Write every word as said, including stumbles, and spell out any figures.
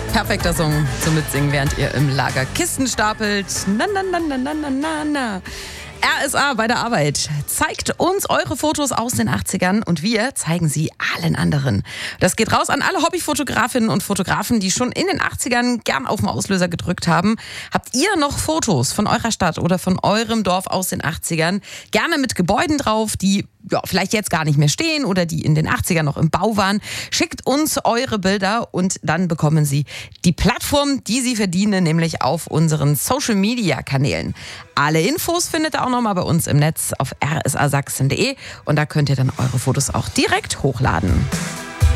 Perfekter Song zum Mitsingen, während ihr im Lager Kisten stapelt. Na, na, na, na, na, na, na, na. R S A bei der Arbeit. Zeigt uns eure Fotos aus den achtzigern und wir zeigen sie allen anderen. Das geht raus an alle Hobbyfotografinnen und Fotografen, die schon in den achtzigern gern auf den Auslöser gedrückt haben. Habt ihr noch Fotos von eurer Stadt oder von eurem Dorf aus den achtzigern? Gerne mit Gebäuden drauf, die ja, vielleicht jetzt gar nicht mehr stehen oder die in den achtzigern noch im Bau waren. Schickt uns eure Bilder und dann bekommen sie die Plattform, die sie verdienen, nämlich auf unseren Social-Media-Kanälen. Alle Infos findet ihr auch nochmal bei uns im Netz auf r s a sachsen punkt d e und da könnt ihr dann eure Fotos auch direkt hochladen.